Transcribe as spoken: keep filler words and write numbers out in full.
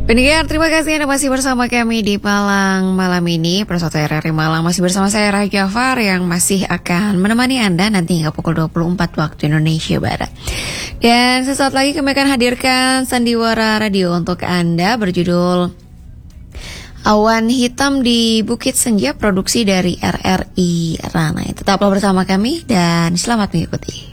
Pendengar, terima kasih Anda masih bersama kami di Malang malam ini. Persatu R R I Malang masih bersama saya Raja Far yang masih akan menemani Anda nanti hingga pukul dua puluh empat waktu Indonesia Barat. Dan sesaat lagi kami akan hadirkan Sandiwara Radio untuk Anda berjudul Awan Hitam di Bukit Senja, produksi dari R R I Ranai. Tetaplah bersama kami dan selamat mengikuti.